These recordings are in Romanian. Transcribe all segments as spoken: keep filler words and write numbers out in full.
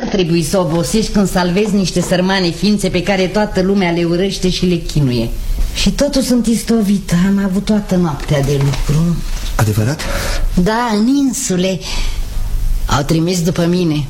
trebui să obosești când salvezi niște sărmane ființe pe care toată lumea le urăște și le chinuie. Și totul sunt istovită. Am avut toată noaptea de lucru. Adevărat? Da, în insule. Au trimis după mine.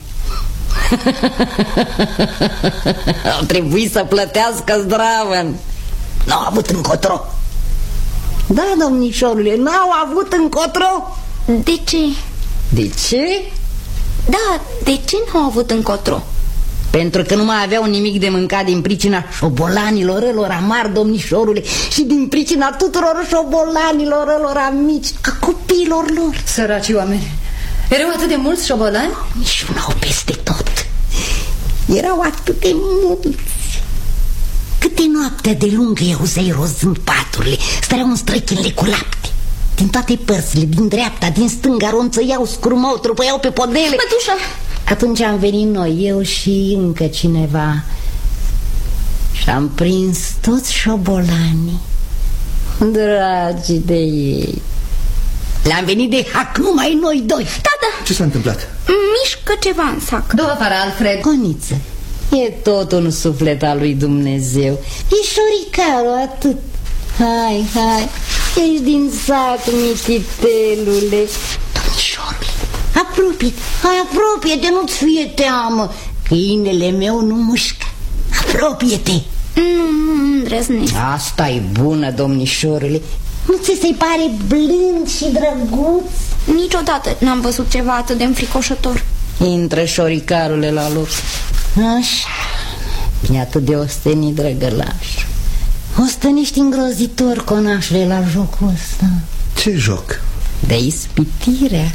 Au trebuit să plătească zdravăn. N-au avut încotro. Da, domnișorule, n-au avut încotro. De ce? De ce? Da, de ce n-au avut încotro? Pentru că nu mai aveau nimic de mâncat din pricina șobolanilor ălora mari, domnișorule, și din pricina tuturor șobolanilor ălora mici, a copiilor lor. Săraci oameni. Erau atât de mulți șobolani? Nici unau peste tot. Erau atât de mulți. Câte noaptea de lungă i auzeai rozând paturile, stăreau în străchinile cu lapte. Din toate părțile, din dreapta, din stânga, ronțăiau, scurmau, trupăiau pe podele. Mătușa! Atunci am venit noi, eu și încă cineva, și am prins toți șobolanii, dragi de ei. Le-am venit de hac numai noi doi. Tata! Ce s-a întâmplat? Mișcă ceva în sac. Du-o afară, Alfred. Coniță, e tot un suflet al lui Dumnezeu. E șoricarul, atât. Hai, hai, ești din sac, mititelule. Domnișorule, apropie, hai, apropie-te, nu-ți fie teamă. Câinele meu nu mușcă. Apropie-te. Nu îndrăznesc. Asta-i bună, domnișorule. Nu ți se pare blând și drăguț? Niciodată n-am văzut ceva atât de înfricoșător. Intră, șoricarule, la loc. Așa, e atât de ostenit, drăgălaș. Ostănești îngrozitor, conașule, la jocul ăsta. Ce joc? De ispitirea.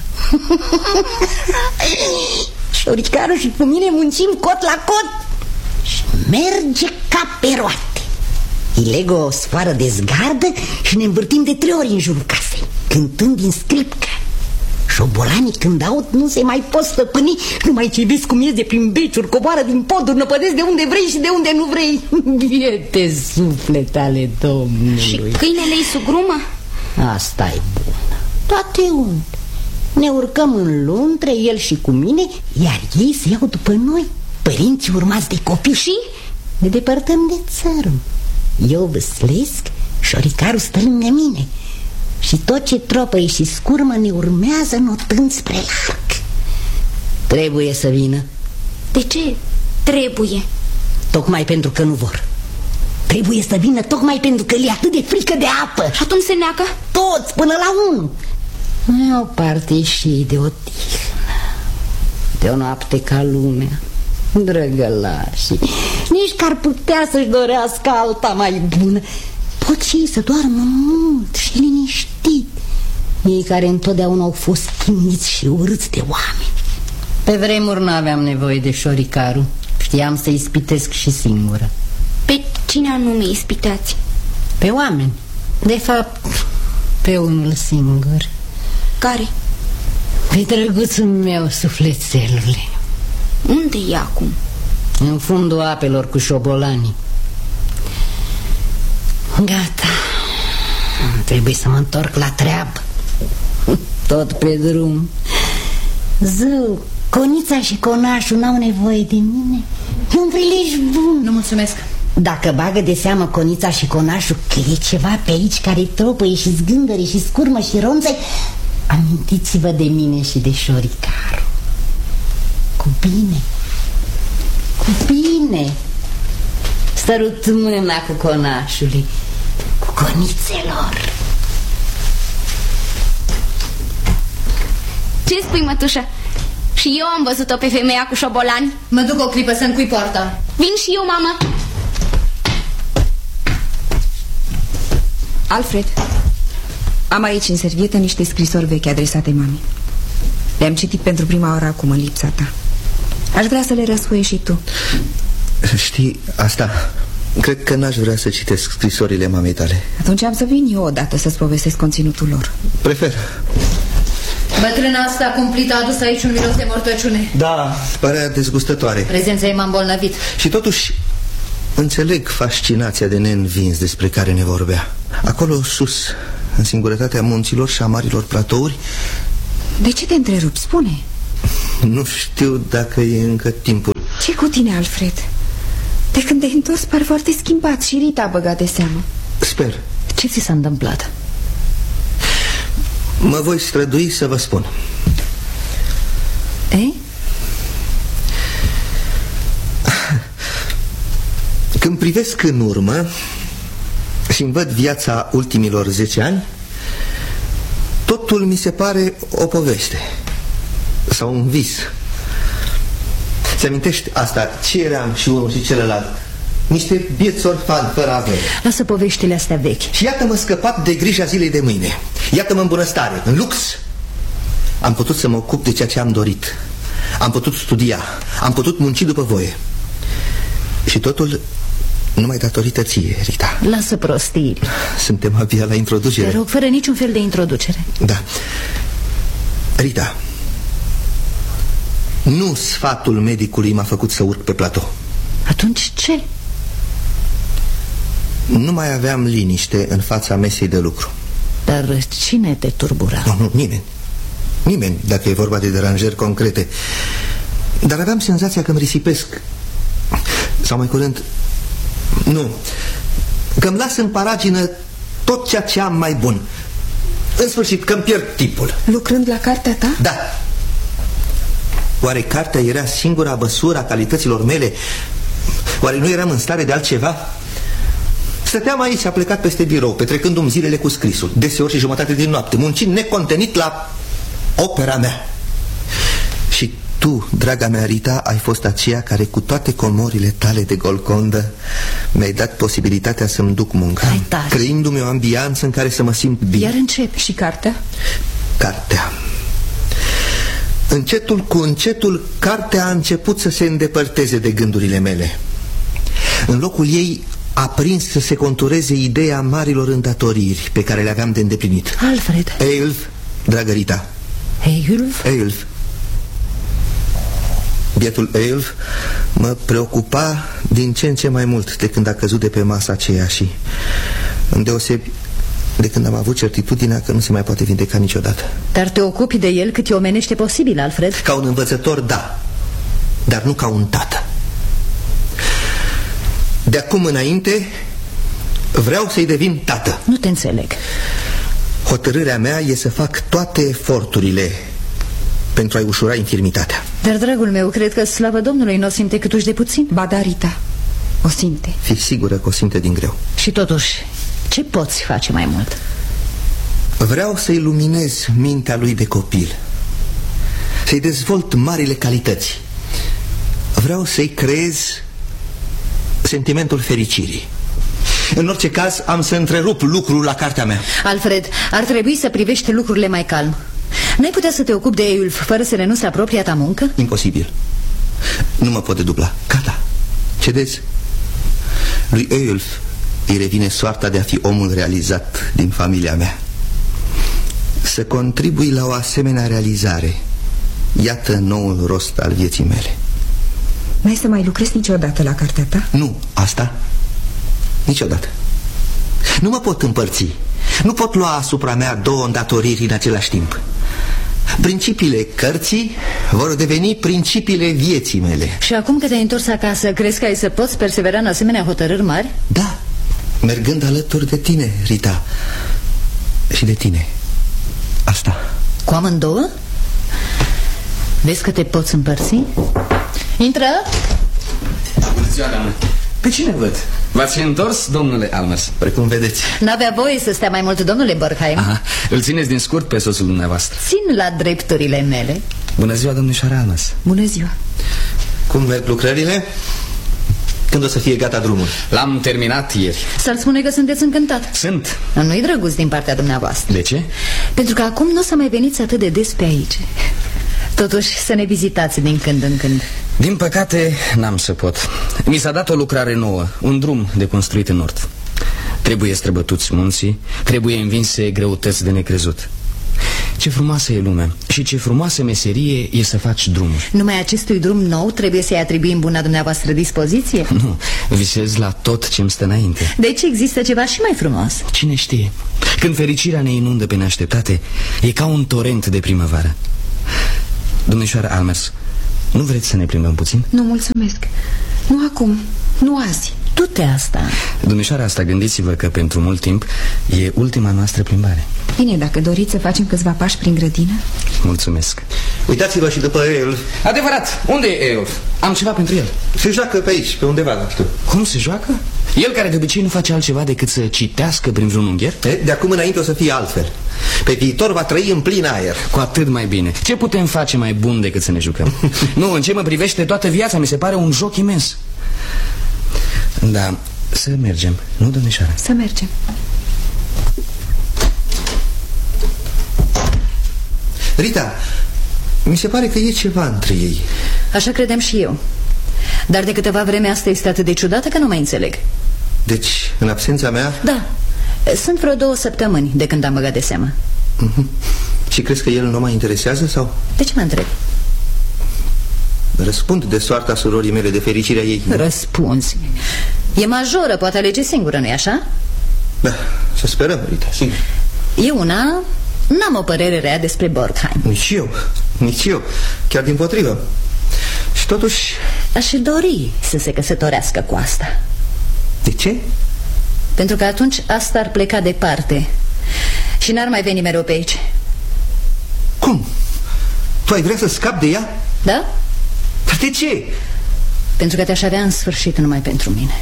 Șoricarul și cu mine muncim cot la cot și merge ca pe roate. Îi leg o sfoară de zgardă și ne învârtim de trei ori în jurul casei, cântând din scripcă. Șobolanii când aud nu se mai pot stăpâni, nu mai civesc cum ies de prin beciuri, coboară din poduri, năpădesc de unde vrei și de unde nu vrei. Biete suflet ale Domnului. Și câinele-i sugrumă? Asta-i bună. Toate unde? Ne urcăm în luntre, el și cu mine, iar ei se iau după noi, părinții urmați de copii. Și ne depărtăm de țărm. Eu vâslesc, șoricarul stă lângă mine și tot ce tropăie și scurmă ne urmează notând spre larg. Trebuie să vină. De ce trebuie? Tocmai pentru că nu vor. Trebuie să vină tocmai pentru că le-e atât de frică de apă. Și atunci se neacă? Toți, până la unul. E o parte și de odihnă, de o noapte ca lumea. Drăgălașii, nici că ar putea să-și dorească alta mai bună. Pot și ei să doarmă mult și liniștit, ei care întotdeauna au fost chiniți și urâți de oameni. Pe vremuri nu aveam nevoie de șoricarul. Știam să ispitesc și singură. Pe cine anume ispiteați? Pe oameni. De fapt, pe unul singur. Care? Pe drăguțul meu, sufletelule. Unde e acum? În fundul apelor cu șobolanii. Gata. Trebuie să mă întorc la treabă. Tot pe drum. Zău, Conița și Conașul n-au nevoie de mine. E un prilej bun. Nu mulțumesc. Dacă bagă de seamă Conița și Conașul că e ceva pe aici care tropăie și zgândăre și scurmă și ronțe, amintiți-vă de mine și de șoricarul. Cu bine. Cu bine. Sărut mâna cu Conașului, cu Conițelor. Ce spui, mătușă? Și eu am văzut-o pe femeia cu șobolani. Mă duc o clipă să încui poarta. Vin și eu, mamă. Alfred, am aici în servietă niște scrisori vechi adresate mamei. Le-am citit pentru prima oară acum în lipsa ta. Aș vrea să le răsfoi și tu. Știi, asta, cred că n-aș vrea să citesc scrisorile mamei tale. Atunci am să vin eu odată să-ți povestesc conținutul lor. Prefer. Bătrâna asta cumplită a adus aici un miros de mortăciune. Da, părea dezgustătoare. Prezența ei m-a îmbolnăvit. Și totuși înțeleg fascinația de neînvins despre care ne vorbea. Acolo sus, în singurătatea munților și a marilor platouri. De ce te întrerupi? Spune. Nu știu dacă e încă timpul Ce cu tine, Alfred? De când te-ai întors, pare foarte schimbat. Și Rita a băgat de seamă. Sper. Ce ți s-a întâmplat? Mă voi strădui să vă spun. Ei? Când privesc în urmă și-mi văd viața ultimilor zece ani, totul mi se pare o poveste sau un vis. Ți amintești asta? Ce eram și unul și celălalt? Niște bieți orfani fără avere. Lasă poveștile astea vechi. Și iată-mă scăpat de grija zilei de mâine. Iată-mă în bunăstare, în lux. Am putut să mă ocup de ceea ce am dorit. Am putut studia. Am putut munci după voie. Și totul numai datorită ție, Rita. Lasă prostii. Suntem abia la introducere. Te rog, fără niciun fel de introducere. Da. Rita, nu sfatul medicului m-a făcut să urc pe platou. Atunci ce? Nu mai aveam liniște în fața mesei de lucru. Dar cine te turbura? Nu, nu, nimeni. Nimeni, dacă e vorba de deranjări concrete. Dar aveam senzația că îmi risipesc. Sau mai curând, nu, că îmi las în paragină tot ceea ce am mai bun. În sfârșit, că îmi pierd timpul. Lucrând la cartea ta? Da. Oare cartea era singura măsură a calităților mele? Oare nu eram în stare de altceva? Stăteam aici, a plecat peste birou, petrecându-mi zilele cu scrisul, deseori și jumătate din noapte, muncind necontenit la opera mea. Și tu, draga mea Rita, ai fost aceea care cu toate comorile tale de golcondă mi-ai dat posibilitatea să-mi duc munca, creându-mi o ambianță în care să mă simt bine. Iar începi. Și cartea? Cartea. Încetul cu încetul, cartea a început să se îndepărteze de gândurile mele. În locul ei a prins să se contureze ideea marilor îndatoriri pe care le aveam de îndeplinit. Alfred. Eilf, dragă Rita. Eilf? Eilf. Bietul Eilf mă preocupa din ce în ce mai mult de când a căzut de pe masa aceea și îndeosebi de când am avut certitudinea că nu se mai poate vindeca niciodată. Dar te ocupi de el cât e omenește posibil, Alfred? Ca un învățător, da, dar nu ca un tată. De acum înainte vreau să-i devin tată. Nu te înțeleg. Hotărârea mea e să fac toate eforturile pentru a-i ușura infirmitatea. Dar, dragul meu, cred că, slavă Domnului, nu o simte câtuși de puțin. Ba da, Rita, o simte. Fii sigură că o simte din greu. Și totuși, ce poți face mai mult? Vreau să-i luminez mintea lui de copil, să-i dezvolt marile calități. Vreau să-i creez sentimentul fericirii. În orice caz, am să întrerup lucrul la cartea mea. Alfred, ar trebui să privești lucrurile mai calm. N-ai putea să te ocupi de Eilf fără să renunți la propria ta muncă? Imposibil. Nu mă pot dedubla. Gata. Cedez. Lui Eilf îi revine soarta de a fi omul realizat din familia mea. Să contribui la o asemenea realizare. Iată noul rost al vieții mele. N-ai să mai lucrezi niciodată la cartea ta? Nu, asta niciodată. Nu mă pot împărți. Nu pot lua asupra mea două îndatoriri în același timp. Principiile cărții vor deveni principiile vieții mele. Și acum că te-ai întors acasă, crezi că ai să poți persevera în asemenea hotărâri mari? Da, mergând alături de tine, Rita. Și de tine. Asta. Cu amândouă? Vezi că te poți împărți? Intră! Bună ziua, doamnă. Pe cine văd? V-ați întors, domnule Almers? Precum vedeți. N-avea voie să stea mai mult, domnule Borkheim. Aha, îl țineți din scurt pe soțul dumneavoastră. Țin la drepturile mele. Bună ziua, domnișoara Almers. Bună ziua. Cum merg lucrările? Când o să fie gata drumul? L-am terminat ieri. S-ar spune că sunteți încântat. Sunt. Nu-i drăguț din partea dumneavoastră. De ce? Pentru că acum nu o să mai veniți atât de des pe aici. Totuși să ne vizitați din când în când. Din păcate n-am să pot. Mi s-a dat o lucrare nouă, un drum de construit în nord. Trebuie străbătuți munții, trebuie învinse greutăți de necrezut. Ce frumoasă e lumea și ce frumoasă meserie e să faci drumuri. Numai acestui drum nou trebuie să-i atribuim buna dumneavoastră dispoziție? Nu, visez la tot ce-mi stă înainte. Deci există ceva și mai frumos. Cine știe? Când fericirea ne inundă pe neașteptate, e ca un torent de primăvară. Domnișoară Almers, Nu vreți să ne plimbăm puțin? Nu, mulțumesc. Nu acum, nu azi. Du-te asta. Domnișoara asta, gândiți-vă că pentru mult timp e ultima noastră plimbare. Bine, dacă doriți să facem câțiva pași prin grădină. Mulțumesc. Uitați-vă și după el. Adevărat, unde e el? Am ceva pentru el. Se joacă pe aici, pe undeva, nu știu. Cum se joacă? El care de obicei nu face altceva decât să citească prin vreun ungher? E, de acum înainte o să fie altfel. Pe viitor va trăi în plin aer. Cu atât mai bine. Ce putem face mai bun decât să ne jucăm? Nu, în ce mă privește, toată viața mi se pare un joc imens. Da, să mergem, nu, domnișoară? Să mergem. Rita, mi se pare că e ceva între ei. Așa credeam și eu. Dar de câteva vreme asta este atât de ciudată că nu mai înțeleg. Deci, în absența mea? Da, sunt vreo două săptămâni de când am băgat de seamă. uh-huh. Și crezi că el nu mă interesează sau? De ce mă întreb? Răspund de soarta surorii mele, de fericirea ei. Răspunzi. E majoră, poate alege singură, nu-i așa? Da, să sperăm, Rita, sigur. Eu una n-am o părere rea despre Borgheim. Nici eu, nici eu, chiar dimpotrivă. Și totuși... Aș dori să se căsătorească cu asta. De ce? Pentru că atunci asta ar pleca departe și n-ar mai veni mereu pe aici. Cum? Tu ai vrea să scapi de ea? Da? Dar de ce? Pentru că te-aș avea în sfârșit numai pentru mine.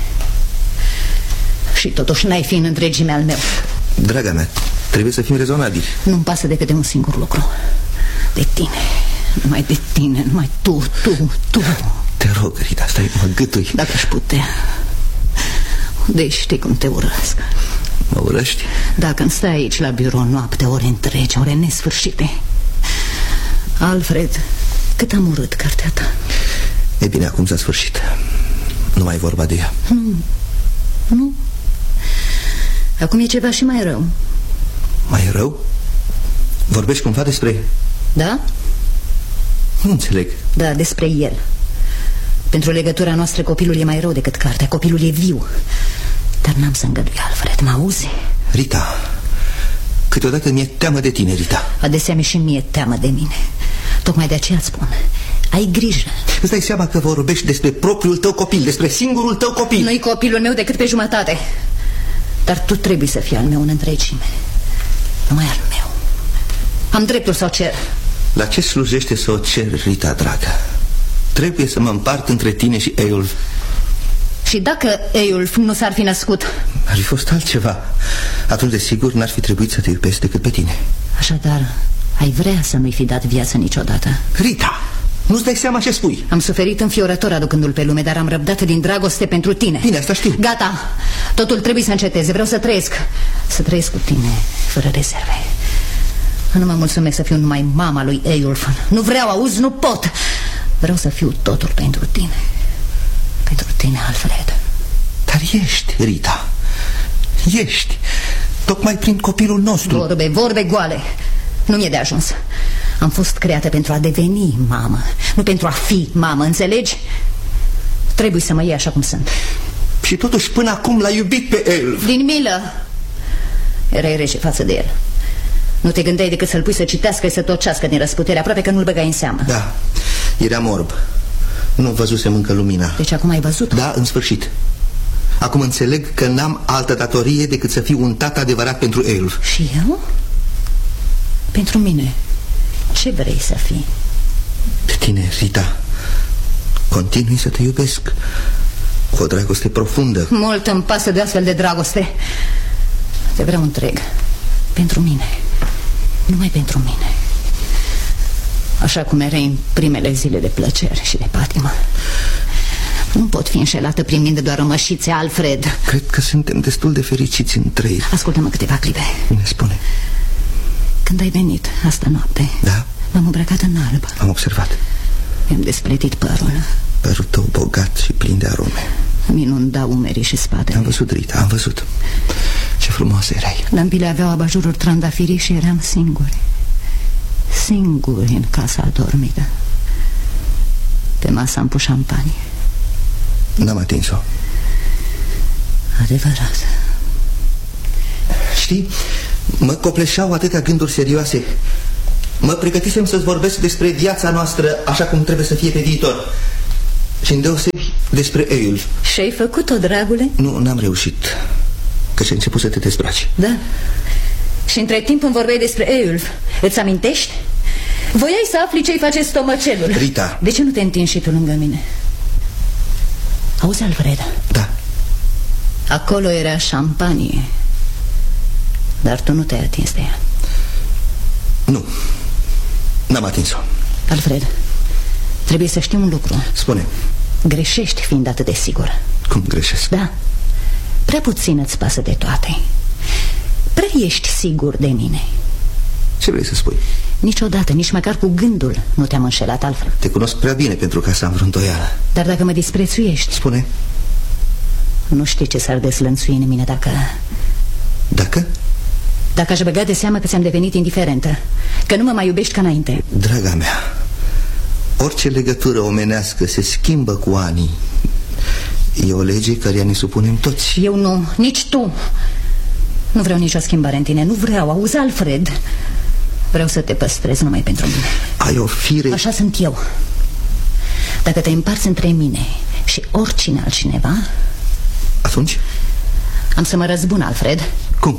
Și totuși n-ai fi în întregime al meu. Draga mea, trebuie să fim rezonabili. Nu-mi pasă decât de un singur lucru. De tine. Numai de tine, numai tu, tu, tu. Te rog, Rita, stai, mă gâtui. Dacă aș putea. Deci știi cum te urăsc. Mă urăști? Da, când stai aici la birou noapte, ore întregi, ore nesfârșite. Alfred, cât am urât cartea ta. E bine, acum s-a sfârșit. Nu mai e vorba de ea. Nu, nu. Acum e ceva și mai rău. Mai rău? Vorbești cumva despre... Da? Nu înțeleg. Da, despre el. Pentru legătura noastră copilul e mai rău decât cartea. Copilul e viu. Dar n-am să îngădui, Alfred, mă auzi? Rita, câteodată mi-e teamă de tine, Rita. Adesea mi și mie teamă de mine. Tocmai de aceea îți spun, ai grijă. Îți dai seama că vorbești despre propriul tău copil, despre singurul tău copil. Nu-i copilul meu decât pe jumătate. Dar tu trebuie să fii al meu în întregime. Numai al meu. Am dreptul să o cer. La ce slujește să o cer, Rita, dragă? Trebuie să mă împart între tine și Eyolf. Și dacă Eyolf nu s-ar fi născut? Ar fi fost altceva. Atunci, desigur, n-ar fi trebuit să te iubesc decât pe tine. Așadar, ai vrea să nu-i fi dat viață niciodată? Rita, nu-ți dai seama ce spui? Am suferit înfiorător aducându-l pe lume, dar am răbdat din dragoste pentru tine. Bine, asta știu. Gata, totul trebuie să înceteze. Vreau să trăiesc. Să trăiesc cu tine, fără rezerve. Nu mă mulțumesc să fiu numai mama lui Eyolf. Nu vreau, auzi, nu pot. Vreau să fiu totul pentru tine. Pentru tine, Alfred. Dar ești, Rita. Ești. Tocmai prin copilul nostru. Vorbe, vorbe goale. Nu mi-e de ajuns. Am fost creată pentru a deveni mamă, nu pentru a fi mamă, înțelegi? Trebuie să mă iei așa cum sunt. Și totuși până acum l-ai iubit pe Eyolf. Din milă. Erai rece față de el. Nu te gândeai decât să-l pui să citească și să tocească din răsputere. Aproape că nu-l băgai în seamă. Da, eram orb. Nu văzusem încă lumina. Deci acum ai văzut? Da, în sfârșit. Acum înțeleg că n-am altă datorie decât să fiu un tată adevărat pentru Eyolf. Și eu? Pentru mine ce vrei să fii? Pe tine, Rita. Continui să te iubesc cu o dragoste profundă. Mult îmi pasă de astfel de dragoste. Te vreau întreg. Pentru mine. Numai pentru mine. Așa cum erai în primele zile de plăcere și de patimă. Nu pot fi înșelată primind doar rămășițe, Alfred. Cred că suntem destul de fericiți între ei. Ascultă-mă câteva clipe. Bine, spune. Când ai venit asta noapte, da? M-am îmbrăcat în alb. Am observat. Mi-am despletit părul. Părul tău bogat și plin de arome. Îmi inunda umerii și spatele. Am văzut, Rita, am văzut. Ce frumoasă erai. Lampile aveau abajururi trandafirii și eram singuri. Singuri în casa adormită. Pe masă am pus șampanie. N-am atins-o. Adevărat. Știi, mă copleșeau atâtea gânduri serioase Mă pregătisem să-ți vorbesc despre viața noastră așa cum trebuie să fie pe viitor. Și îndeosebi despre Eyulf. Și-ai făcut-o, dragule? Nu, n-am reușit, că și-a început să te dezbraci. Da. Și între timp îmi vorbeai despre Eyulf. Îți amintești? Voiai să afli ce-i face stomăcelul. Rita. De ce nu te întingi și tu lângă mine? Auzi, Alfred? Da. Acolo era șampanie, dar tu nu te-ai atins de ea. Nu, n-am atins-o. Alfred, trebuie să știi un lucru. Spune. Greșești fiind atât de sigur. Cum greșesc? Da. Prea puțin îți pasă de toate. Prea ești sigur de mine. Ce vrei să spui? Niciodată, nici măcar cu gândul nu te-am înșelat, Alfred. Te cunosc prea bine pentru ca să am vreo îndoială. Dar dacă mă disprețuiești... Spune. Nu știi ce s-ar deslănțui în mine dacă... Dacă? Dacă aș băga de seamă că ți-am devenit indiferentă, că nu mă mai iubești ca înainte. Draga mea, orice legătură omenească se schimbă cu anii. E o lege căreia ne supunem toți. Eu nu, nici tu. Nu vreau nicio schimbare în tine, nu vreau, auzi, Alfred. Vreau să te păstrez numai pentru mine. Ai o fire... Așa sunt eu. Dacă te împarți între mine și oricine altcineva... Atunci? Am să mă răzbun, Alfred. Cum?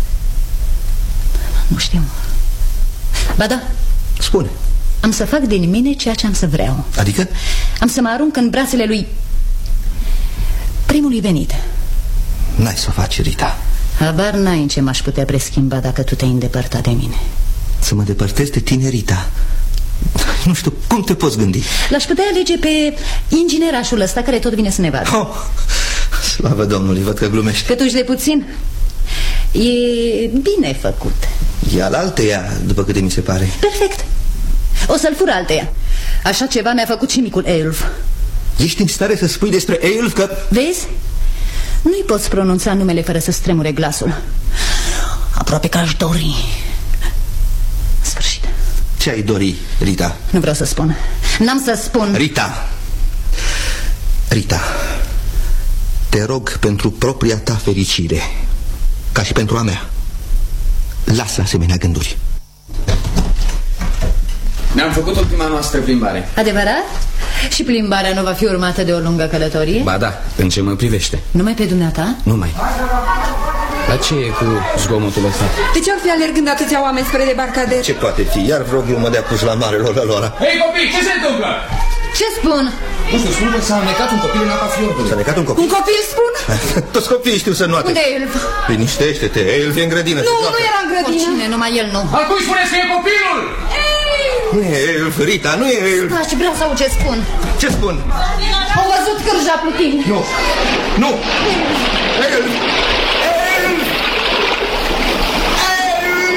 Nu știu. Ba da. Spune. Am să fac din mine ceea ce am să vreau. Adică? Am să mă arunc în brațele lui primului venit. N-ai să o faci, Rita. Habar n-ai în ce m-aș putea preschimba dacă tu te-ai îndepărtat de mine. Să mă depărtez de tine, Rita? Nu știu, cum te poți gândi? L-aș putea alege pe inginerașul ăsta care tot vine să ne vadă. Oh, slavă Domnului, văd că glumești. Cât uși de puțin. E bine făcut. E al alteia, după câte mi se pare. Perfect. O să-l fur alteia. Așa ceva mi-a făcut și micul Eyulf. Ești în stare să spui despre Eyulf că... Vezi? Nu-i poți pronunța numele fără să stremure glasul. Aproape că aș dori. În sfârșit. Ce ai dori, Rita? Nu vreau să spun. N-am să spun. Rita. Rita, te rog pentru propria ta fericire, ca și pentru a mea, lasă asemenea gânduri. Ne-am făcut ultima noastră plimbare. Adevărat? Și plimbarea nu va fi urmată de o lungă călătorie? Ba da, în ce mă privește. Numai pe dumneata? Numai. Dar ce e cu zgomotul ăsta? De ce ar fi alergând atâția oameni spre debarcader? Ce poate fi? Iar vreo glumă de apus la marelor lor. Hei copii, ce se întâmplă? Ce spun? Nu știu, spun că s-a anecat un copil în apa fiordului. S-a anecat un copil? Un copil, spun? Toți copiii știu să nuate. Unde e el? Liniștește-te, el e în grădină. Nu, nu era în grădină. Oricine, numai el nu. Al cui spuneți că e copilul? Nu e el, Rita, nu e el. Aș vrea să aud ce spun. Ce spun? Au văzut cârja plutind. Nu, nu.